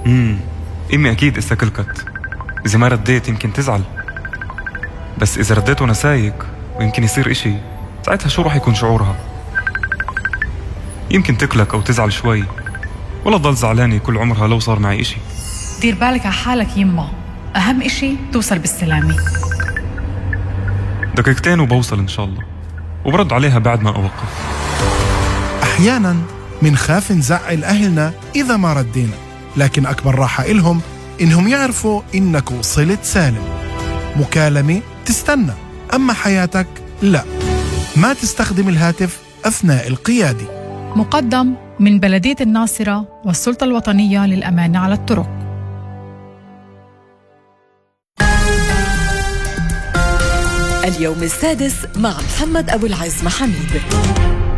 امي اكيد اسا كلكت. اذا ما رديت يمكن تزعل، بس اذا رديت وانا سايق ويمكن يصير اشي، ساعتها شو رح يكون شعورها؟ يمكن تكلك او تزعل شوي، ولا تضل زعلانة كل عمرها لو صار معي اشي. دير بالك على حالك يما، اهم اشي توصل بالسلامة. دقيقتين وبوصل ان شاء الله، وبرد عليها بعد ما اوقف. أحياناً منخاف نزعل أهلنا إذا ما ردينا، لكن أكبر راحة إلهم إنهم يعرفوا إنك وصلت سالم. مكالمة تستنى، أما حياتك لا. ما تستخدم الهاتف أثناء القيادة. مقدم من بلدية الناصرة والسلطة الوطنية للأمانة على الطرق. اليوم السادس مع محمد أبو العز محميد.